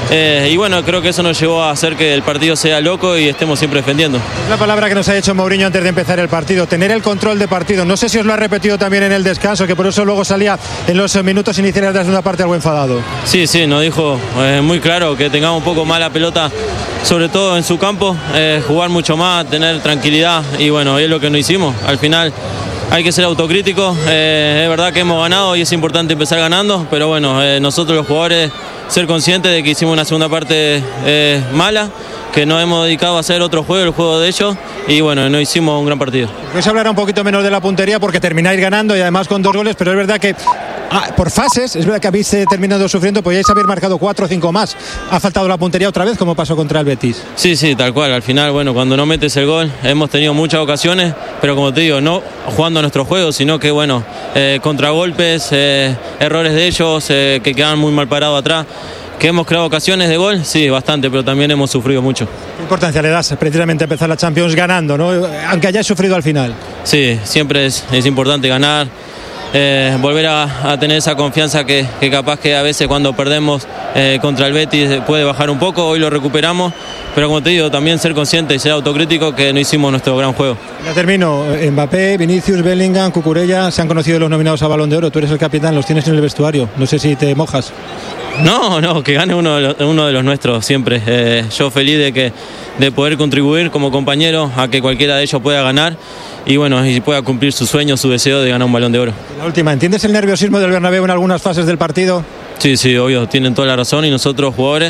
Y bueno, creo que eso nos llevó a hacer que el partido sea loco y estemos siempre defendiendo. La palabra que nos ha dicho Mourinho antes de empezar el partido, tener el control de partido. No sé si os lo ha repetido también en el descanso, que por eso luego salía en los minutos iniciales de la segunda parte algo enfadado. Sí, nos dijo muy claro que tengamos un poco más la pelota, sobre todo en su campo, jugar mucho más, tener tranquilidad y bueno, es lo que no hicimos. Al final hay que ser autocríticos, es verdad que hemos ganado y es importante empezar ganando, pero bueno, nosotros los jugadores ser conscientes de que hicimos una segunda parte mala, que nos hemos dedicado a hacer otro juego, el juego de ellos, y bueno, no hicimos un gran partido. Pues hablará un poquito menos de la puntería porque termináis ganando y además con 2 goles, pero es verdad que por fases, es verdad que habéis terminado sufriendo, podíais haber marcado 4 o 5 más. Ha faltado la puntería otra vez, como pasó contra el Betis. Sí, tal cual. Al final, bueno, cuando no metes el gol, hemos tenido muchas ocasiones, pero como te digo, no jugando nuestro juego, sino que, bueno, contragolpes, errores de ellos, que quedan muy mal parados atrás. ¿Que hemos creado ocasiones de gol? Sí, bastante, pero también hemos sufrido mucho. ¿Qué importancia le das precisamente a empezar la Champions ganando, ¿no? Aunque hayáis sufrido al final? Sí, siempre es importante ganar. Volver a tener esa confianza que capaz que a veces cuando perdemos contra el Betis puede bajar un poco, hoy lo recuperamos, pero como te digo, también ser consciente y ser autocrítico que no hicimos nuestro gran juego. Ya termino, Mbappé, Vinicius, Bellingham, Cucurella, se han conocido los nominados a Balón de Oro, tú eres el capitán, los tienes en el vestuario, no sé si te mojas. No, que gane uno de los nuestros siempre, yo feliz de poder contribuir como compañero a que cualquiera de ellos pueda ganar y bueno, y pueda cumplir su sueño, su deseo de ganar un Balón de Oro. La última, ¿entiendes el nerviosismo del Bernabéu en algunas fases del partido? Sí, obvio, tienen toda la razón y nosotros jugadores,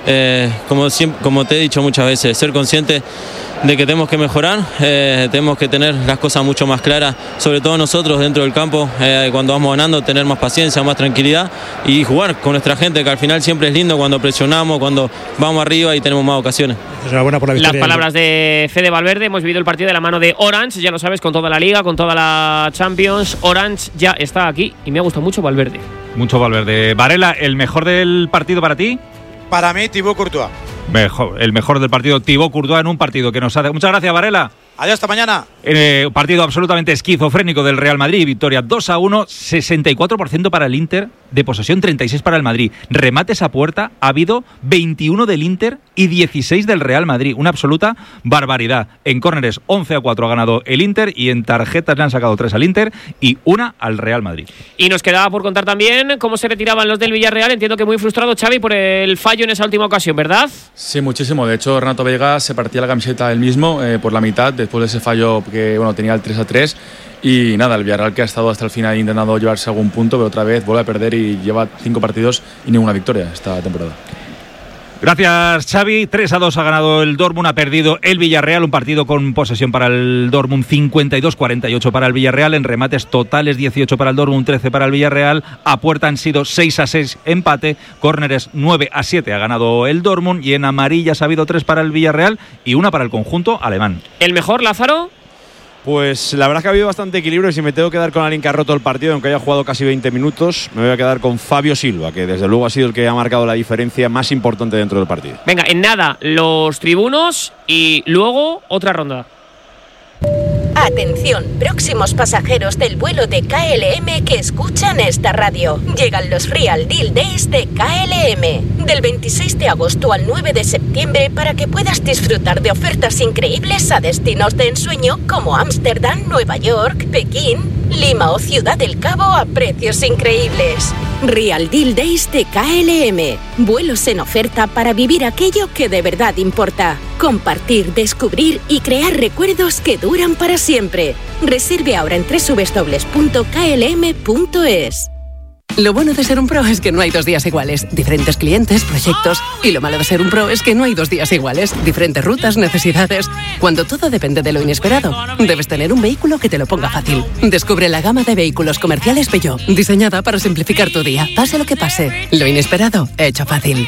como te he dicho muchas veces, ser conscientes de que tenemos que mejorar, tenemos que tener las cosas mucho más claras, sobre todo nosotros dentro del campo, cuando vamos ganando, tener más paciencia, más tranquilidad y jugar con nuestra gente, que al final siempre es lindo cuando presionamos, cuando vamos arriba y tenemos más ocasiones. Enhorabuena por la victoria. Las palabras de Fede Valverde, hemos vivido el partido de la mano de Orange, ya lo sabes, con toda la Liga, con toda la Champions. Orange ya está aquí y me ha gustado mucho Valverde. Mucho Valverde. Varela, ¿el mejor del partido para ti? Para mí, Thibaut Courtois. El mejor del partido, Thibaut Courtois, en un partido que nos hace. Muchas gracias, Varela. Adiós, hasta mañana. Un partido absolutamente esquizofrénico del Real Madrid. Victoria 2-1, 64% para el Inter, de posesión 36 para el Madrid. Remates a puerta, ha habido 21 del Inter y 16 del Real Madrid. Una absoluta barbaridad. En córneres 11-4 ha ganado el Inter y en tarjetas le han sacado 3 al Inter y 1 al Real Madrid. Y nos quedaba por contar también cómo se retiraban los del Villarreal. Entiendo que muy frustrado Xavi por el fallo en esa última ocasión, ¿verdad? Sí, muchísimo. De hecho, Renato Vega se partía la camiseta él mismo por la mitad después de ese fallo que tenía el 3-3 y nada, el Villarreal que ha estado hasta el final intentando llevarse algún punto, pero otra vez vuelve a perder y lleva 5 partidos y ninguna victoria esta temporada. Gracias, Xavi. 3-2 ha ganado el Dortmund, ha perdido el Villarreal, un partido con posesión para el Dortmund, 52-48 para el Villarreal, en remates totales 18 para el Dortmund, 13 para el Villarreal, a puerta han sido 6-6 empate, córneres 9-7 ha ganado el Dortmund y en amarillas ha habido 3 para el Villarreal y 1 para el conjunto alemán. ¿El mejor, Lázaro? Pues la verdad es que ha habido bastante equilibrio y si me tengo que quedar con alguien que ha roto el partido, aunque haya jugado casi 20 minutos, me voy a quedar con Fabio Silva, que desde luego ha sido el que ha marcado la diferencia más importante dentro del partido. Venga, en nada, los tribunos y luego otra ronda. Atención, próximos pasajeros del vuelo de KLM que escuchan esta radio. Llegan los Real Deal Days de KLM. Del 26 de agosto al 9 de septiembre para que puedas disfrutar de ofertas increíbles a destinos de ensueño como Ámsterdam, Nueva York, Pekín, Lima o Ciudad del Cabo a precios increíbles. Real Deal Days de KLM. Vuelos en oferta para vivir aquello que de verdad importa. Compartir, descubrir y crear recuerdos que duran para siempre. Reserve ahora en www.klm.es. Lo bueno de ser un pro es que no hay 2 días iguales. Diferentes clientes, proyectos. Y lo malo de ser un pro es que no hay 2 días iguales. Diferentes rutas, necesidades. Cuando todo depende de lo inesperado, debes tener un vehículo que te lo ponga fácil. Descubre la gama de vehículos comerciales Peugeot, diseñada para simplificar tu día. Pase lo que pase. Lo inesperado, hecho fácil.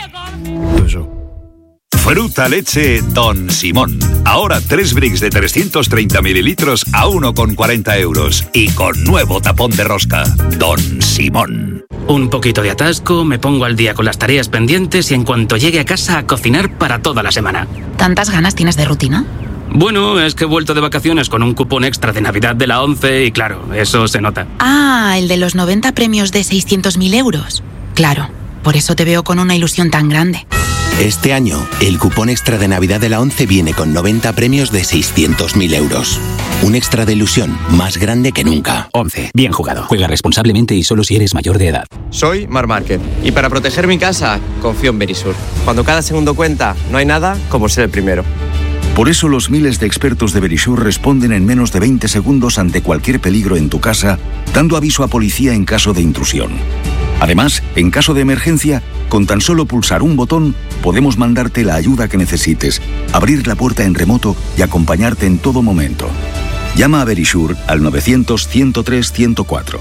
Fruta leche Don Simón. Ahora 3 bricks de 330 mililitros a 1,40 euros. Y con nuevo tapón de rosca. Don Simón. Un poquito de atasco, me pongo al día con las tareas pendientes y en cuanto llegue a casa a cocinar para toda la semana. ¿Tantas ganas tienes de rutina? Bueno, es que he vuelto de vacaciones con un cupón extra de Navidad de la 11 y claro, eso se nota. Ah, el de los 90 premios de 600.000 euros. Claro, por eso te veo con una ilusión tan grande. Este año, el cupón extra de Navidad de la 11 viene con 90 premios de 600.000 euros. Un extra de ilusión más grande que nunca. 11. Bien jugado. Juega responsablemente y solo si eres mayor de edad. Soy Marc Márquez y para proteger mi casa confío en Verisur. Cuando cada segundo cuenta, no hay nada como ser el primero. Por eso los miles de expertos de Verisur responden en menos de 20 segundos ante cualquier peligro en tu casa, dando aviso a policía en caso de intrusión. Además, en caso de emergencia, con tan solo pulsar un botón, podemos mandarte la ayuda que necesites, abrir la puerta en remoto y acompañarte en todo momento. Llama a Verisur al 900-103-104.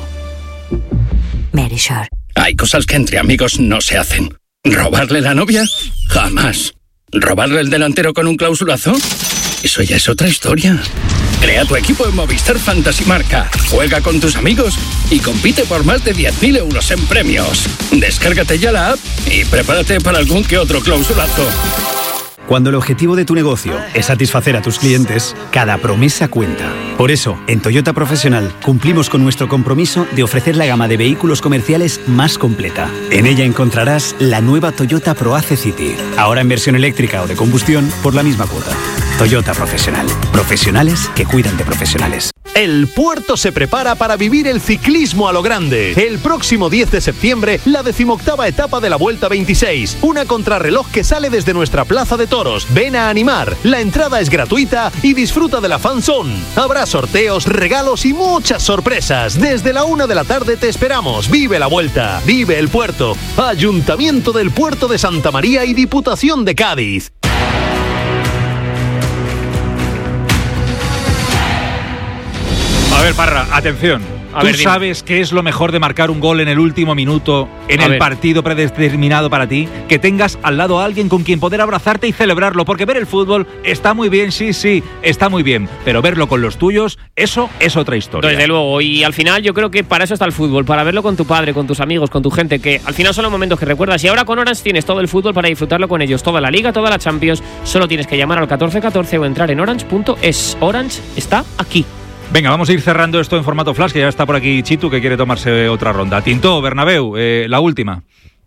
Verisur. Hay cosas que entre amigos no se hacen. ¿Robarle la novia? Jamás. ¿Robarle el delantero con un clausulazo? Eso ya es otra historia. Crea tu equipo en Movistar Fantasy Marca. Juega con tus amigos y compite por más de 10.000 euros en premios. Descárgate ya la app y prepárate para algún que otro clausulazo. Cuando el objetivo de tu negocio es satisfacer a tus clientes, cada promesa cuenta. Por eso, en Toyota Profesional cumplimos con nuestro compromiso de ofrecer la gama de vehículos comerciales más completa. En ella encontrarás la nueva Toyota ProAce City, ahora en versión eléctrica o de combustión por la misma cuota. Toyota Profesional. Profesionales que cuidan de profesionales. El puerto se prepara para vivir el ciclismo a lo grande. El próximo 10 de septiembre, la 18ª etapa de la Vuelta 26. Una contrarreloj que sale desde nuestra plaza de toros. Ven a animar. La entrada es gratuita y disfruta de la fan zone. Habrá sorteos, regalos y muchas sorpresas. Desde la 1 de la tarde te esperamos. Vive la Vuelta. Vive el puerto. Ayuntamiento del Puerto de Santa María y Diputación de Cádiz. A ver, Parra, atención. ¿Tú sabes qué es lo mejor de marcar un gol en el último minuto, en el partido predeterminado para ti? Que tengas al lado a alguien con quien poder abrazarte y celebrarlo. Porque ver el fútbol está muy bien, sí, está muy bien. Pero verlo con los tuyos, eso es otra historia. Desde luego. Y al final yo creo que para eso está el fútbol. Para verlo con tu padre, con tus amigos, con tu gente. Que al final son los momentos que recuerdas. Y ahora con Orange tienes todo el fútbol para disfrutarlo con ellos. Toda la Liga, toda la Champions. Solo tienes que llamar al 1414 o entrar en orange.es. Orange está aquí. Venga, vamos a ir cerrando esto en formato flash, que ya está por aquí Chitu, que quiere tomarse otra ronda. Tintó, Bernabéu, la última.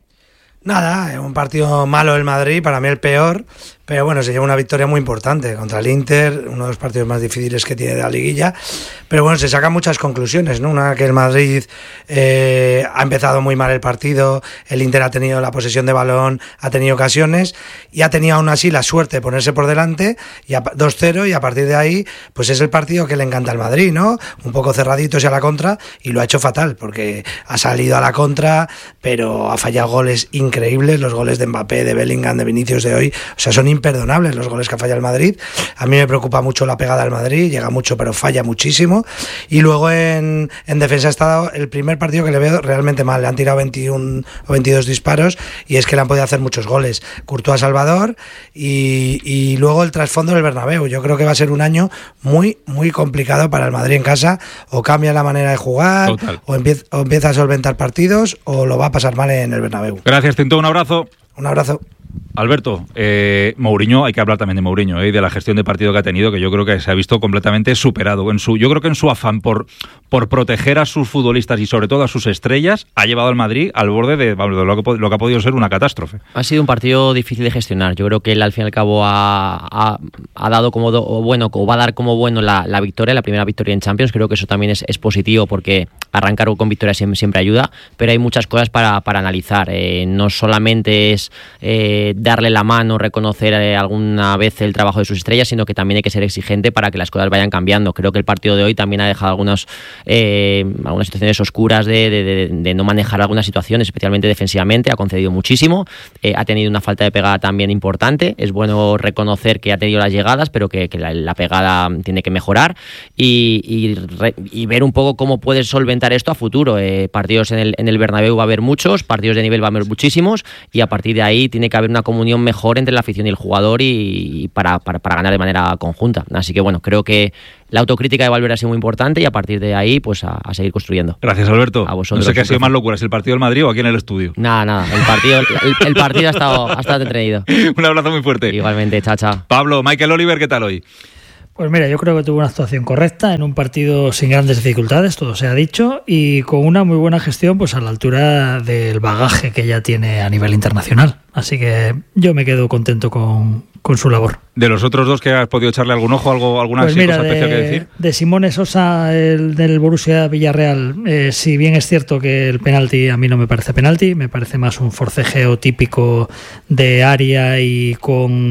Nada, un partido malo el Madrid, para mí el peor, pero bueno, se lleva una victoria muy importante contra el Inter, uno de los partidos más difíciles que tiene de la liguilla, pero bueno, se sacan muchas conclusiones, ¿no? Una, que el Madrid ha empezado muy mal el partido, el Inter ha tenido la posesión de balón, ha tenido ocasiones y ha tenido aún así la suerte de ponerse por delante, y 2-0, y a partir de ahí, pues es el partido que le encanta al Madrid, ¿no? Un poco cerraditos y a la contra, y lo ha hecho fatal, porque ha salido a la contra, pero ha fallado goles increíbles, los goles de Mbappé, de Bellingham, de Vinicius de hoy, o sea, son imperdonables los goles que ha fallado el Madrid. A mí me preocupa mucho la pegada al Madrid, llega mucho pero falla muchísimo, y luego en defensa ha estado el primer partido que le veo realmente mal, le han tirado 21 o 22 disparos y es que le han podido hacer muchos goles, Courtois, Salvador, y luego el trasfondo del Bernabéu. Yo creo que va a ser un año muy muy complicado para el Madrid en casa, o cambia la manera de jugar, o empieza a solventar partidos, o lo va a pasar mal en el Bernabéu. Gracias, Tinto, un abrazo. Un abrazo. Alberto, Mourinho, hay que hablar también de Mourinho, de la gestión de partido que ha tenido, que yo creo que se ha visto completamente superado. Yo creo que en su afán por proteger a sus futbolistas y sobre todo a sus estrellas, ha llevado al Madrid al borde de lo que ha podido ser una catástrofe. Ha sido un partido difícil de gestionar. Yo creo que él al fin y al cabo ha dado como bueno, o va a dar como bueno la victoria, la primera victoria en Champions. Creo que eso también es positivo, porque arrancar con victoria siempre ayuda, pero hay muchas cosas para analizar. No solamente es darle la mano, reconocer alguna vez el trabajo de sus estrellas, sino que también hay que ser exigente para que las cosas vayan cambiando. Creo que el partido de hoy también ha dejado algunas situaciones oscuras de no manejar algunas situaciones, especialmente defensivamente. Ha concedido muchísimo, ha tenido una falta de pegada también importante. Es bueno reconocer que ha tenido las llegadas, pero que la pegada tiene que mejorar y ver un poco cómo puedes solventar esto a futuro. Partidos en el Bernabéu va a haber muchos, partidos de nivel va a haber muchísimos, y a partir de ahí tiene que haber una comunión mejor entre la afición y el jugador y para ganar de manera conjunta. Así que bueno, creo que la autocrítica de Valverde ha sido muy importante y a partir de ahí pues a seguir construyendo. Gracias, Alberto. A vosotros. No sé qué ha sido más locura, ¿es el partido del Madrid o aquí en el estudio? Nada. El partido ha estado entretenido. Un abrazo muy fuerte. Igualmente, chao. Pablo, Michael Oliver, ¿qué tal hoy? Pues mira, yo creo que tuvo una actuación correcta en un partido sin grandes dificultades, todo se ha dicho, y con una muy buena gestión pues a la altura del bagaje que ya tiene a nivel internacional. Así que yo me quedo contento con su labor. De los otros dos que has podido echarle algún ojo, alguna pues mira, cosa especial que decir. De Simone Sosa, el del Borussia Villarreal, si bien es cierto que el penalti a mí no me parece penalti, me parece más un forcejeo típico de área y con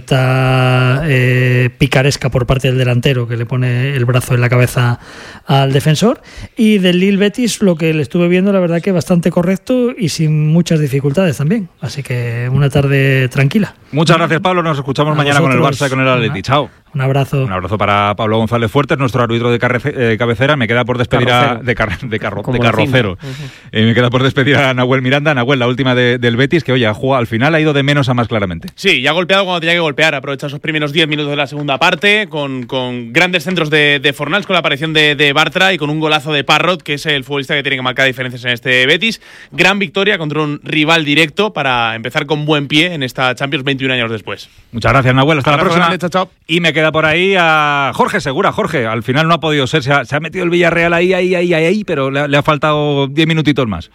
cierta picaresca por parte del delantero que le pone el brazo en la cabeza al defensor. Y del Lille Betis, lo que le estuve viendo, la verdad que bastante correcto y sin muchas dificultades también. Así que una tarde tranquila. Muchas gracias, Pablo. Nos escuchamos mañana con el Barça y con el Atleti. Chao. Un abrazo. Un abrazo para Pablo González Fuertes, nuestro árbitro de cabecera. Me queda por despedir de carrocero. Me queda por despedir a Nahuel Miranda. Nahuel, la última del Betis, que oye, al final ha ido de menos a más claramente. Sí, ya ha golpeado cuando tenía que golpear. Aprovecha esos primeros 10 minutos de la segunda parte con grandes centros de Fornals, con la aparición de Bartra y con un golazo de Parrot, que es el futbolista que tiene que marcar diferencias en este Betis. Gran victoria contra un rival directo para empezar con buen pie en esta Champions 21 años después. Muchas gracias, Nahuel. Hasta la próxima. Grande, chao. Y me queda por ahí a Jorge Segura. Jorge, al final no ha podido ser. Se ha metido el Villarreal ahí, pero le ha faltado 10 minutitos más.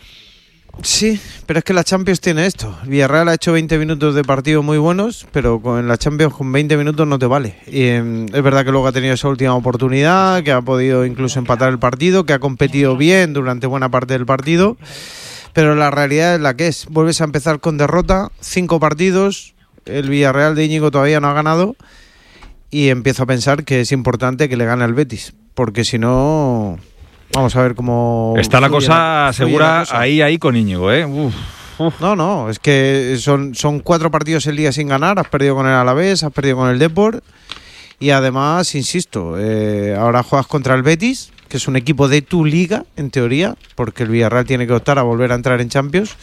Sí, pero es que la Champions tiene esto. El Villarreal ha hecho 20 minutos de partido muy buenos, pero en la Champions con 20 minutos no te vale. Y es verdad que luego ha tenido esa última oportunidad, que ha podido incluso empatar el partido, que ha competido bien durante buena parte del partido, pero la realidad es la que es. Vuelves a empezar con derrota, 5 partidos, el Villarreal de Íñigo todavía no ha ganado, y empiezo a pensar que es importante que le gane al Betis, porque si no, vamos a ver cómo está la cosa segura ahí con Íñigo, ¿eh? No, es que son 4 partidos el día sin ganar. Has perdido con el Alavés, has perdido con el Depor, y además, insisto, ahora juegas contra el Betis, que es un equipo de tu liga, en teoría, porque el Villarreal tiene que optar a volver a entrar en Champions,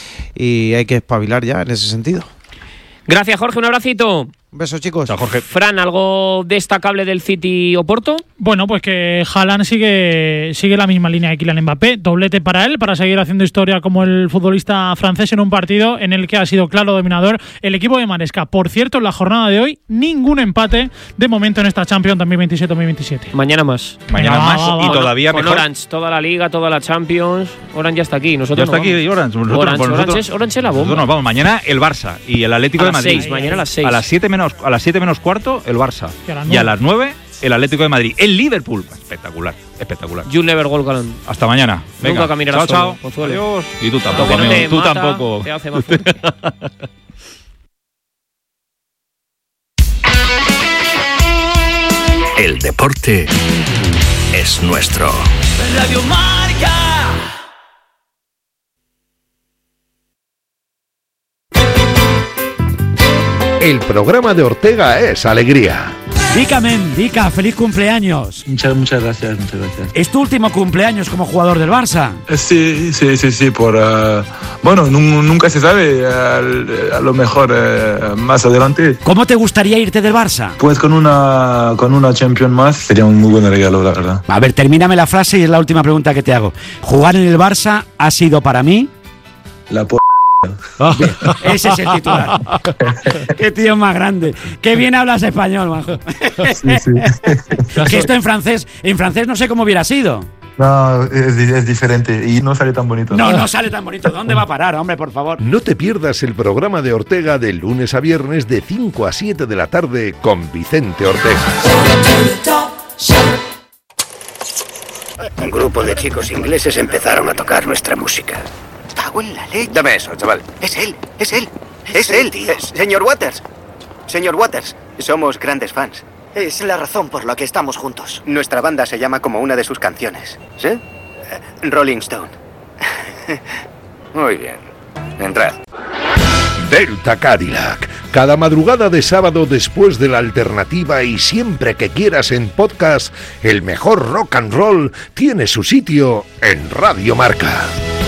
y hay que espabilar ya en ese sentido. Gracias, Jorge, un abracito. Un beso, chicos. Chao, Jorge. Fran, ¿algo destacable del City Oporto? Bueno, pues que Haaland sigue la misma línea de Kylian Mbappé, doblete para él, para seguir haciendo historia como el futbolista francés en un partido en el que ha sido claro dominador el equipo de Maresca. Por cierto, en la jornada de hoy, ningún empate de momento en esta Champions 2027-2027. Mañana más. Mañana más y todavía con mejor. Orange, toda la Liga, toda la Champions. Orange ya está aquí. Nosotros ya está aquí Orange. Orange es la bomba. Nosotros nos vamos. Mañana el Barça y el Atlético de Madrid. 6, mañana a las 6. A las 7 menos cuarto el Barça. Y a las 9 el Atlético de Madrid. El Liverpool. Espectacular. You'll never walk alone. Hasta mañana. Venga. Nunca caminarás chao. Adiós. Y tú tampoco, amigo. Tú tampoco. Te hace más fuerte. El deporte es nuestro. Radio Marca. El programa de Ortega es alegría. Dica, feliz cumpleaños. Muchas gracias. ¿Es tu último cumpleaños como jugador del Barça? Sí, bueno, nunca se sabe, a lo mejor más adelante. ¿Cómo te gustaría irte del Barça? Pues con una Champions más sería un muy buen regalo, la verdad. A ver, termíname la frase y es la última pregunta que te hago. ¿Jugar en el Barça ha sido para mí? Ese es el titular. Qué tío más grande. Qué bien hablas español, majo. Sí. Que esto en francés no sé cómo hubiera sido. No, es diferente y no sale tan bonito. No sale tan bonito. ¿Dónde va a parar, hombre, por favor? No te pierdas el programa de Ortega de lunes a viernes de 5 a 7 de la tarde con Vicente Ortega. Un grupo de chicos ingleses empezaron a tocar nuestra música. ¡Cago en la leche! Dame eso, chaval. Es él. Es él, señor Waters. Señor Waters, somos grandes fans. Es la razón por la que estamos juntos. Nuestra banda se llama como una de sus canciones. ¿Sí? Rolling Stone. Muy bien. Entrad. Delta Cadillac. Cada madrugada de sábado después de la alternativa y siempre que quieras en podcast, el mejor rock and roll tiene su sitio en Radio Marca.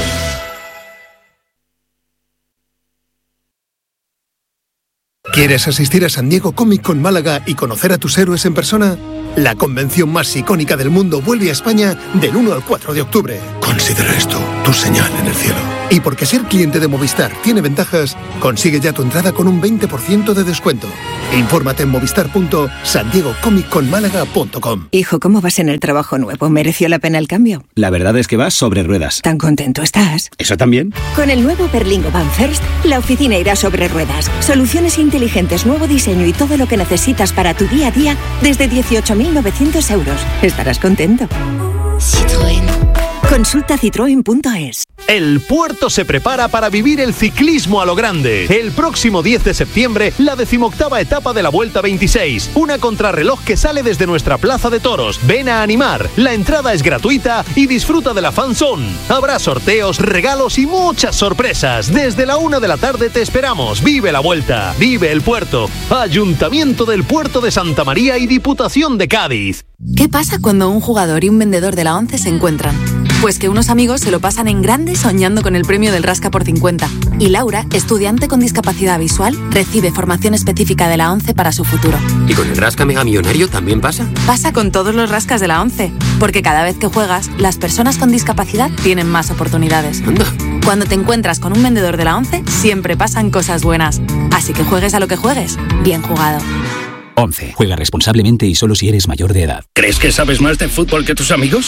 ¿Quieres asistir a San Diego Comic Con Málaga y conocer a tus héroes en persona? La convención más icónica del mundo vuelve a España del 1 al 4 de octubre. Considera esto tu señal en el cielo. Y porque ser cliente de Movistar tiene ventajas, consigue ya tu entrada con un 20% de descuento. Infórmate en movistar.sandiegocomicconmálaga.com. Hijo, ¿cómo vas en el trabajo nuevo? ¿Mereció la pena el cambio? La verdad es que vas sobre ruedas. ¿Tan contento estás? ¿Eso también? Con el nuevo Berlingo Van First, la oficina irá sobre ruedas. Soluciones inteligentes, nuevo diseño y todo lo que necesitas para tu día a día desde 18.900 euros. Estarás contento. Citroën. Consulta citroen.es. El puerto se prepara para vivir el ciclismo a lo grande. El próximo 10 de septiembre, la 18ª etapa de la Vuelta 26. Una contrarreloj que sale desde nuestra plaza de toros. Ven a animar. La entrada es gratuita y disfruta de la fan zone. Habrá sorteos, regalos y muchas sorpresas. Desde la 1 de la tarde te esperamos. Vive la Vuelta. Vive el puerto. Ayuntamiento del Puerto de Santa María y Diputación de Cádiz. ¿Qué pasa cuando un jugador y un vendedor de la ONCE se encuentran? Pues que unos amigos se lo pasan en grande soñando con el premio del Rasca por 50. Y Laura, estudiante con discapacidad visual, recibe formación específica de la ONCE para su futuro. ¿Y con el Rasca Mega Millonario también pasa? Pasa con todos los rascas de la ONCE, porque cada vez que juegas, las personas con discapacidad tienen más oportunidades. Anda. Cuando te encuentras con un vendedor de la ONCE, siempre pasan cosas buenas. Así que juegues a lo que juegues, bien jugado. 11. Juega responsablemente y solo si eres mayor de edad. ¿Crees que sabes más de fútbol que tus amigos?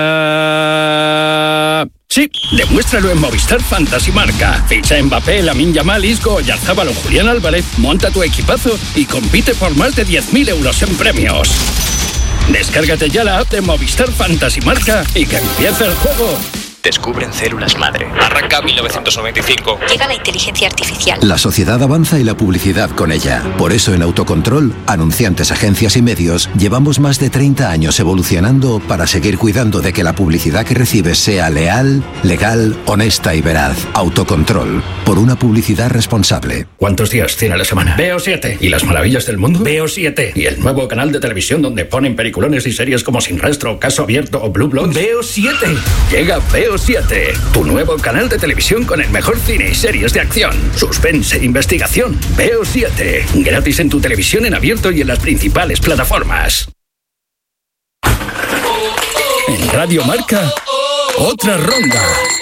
Sí, demuéstralo en Movistar Fantasy Marca. Ficha a Mbappé, Lamine Yamal, Isco, Oyarzabal o Julián Álvarez, monta tu equipazo y compite por más de 10.000 euros en premios. Descárgate ya la app de Movistar Fantasy Marca y que empiece el juego. Descubren células madre. Arranca 1995. Llega la inteligencia artificial. La sociedad avanza y la publicidad con ella. Por eso en Autocontrol, anunciantes, agencias y medios, llevamos más de 30 años evolucionando para seguir cuidando de que la publicidad que recibes sea leal, legal, honesta y veraz. Autocontrol. Por una publicidad responsable. ¿Cuántos días tiene la semana? Veo 7. ¿Y las maravillas del mundo? Veo 7. ¿Y el nuevo canal de televisión donde ponen peliculones y series como Sin Rastro, Caso Abierto o Blue Bloods? Veo 7. Llega Veo 7, tu nuevo canal de televisión con el mejor cine y series de acción, suspense e investigación. Veo 7, gratis en tu televisión en abierto y en las principales plataformas. En Radio Marca, otra ronda.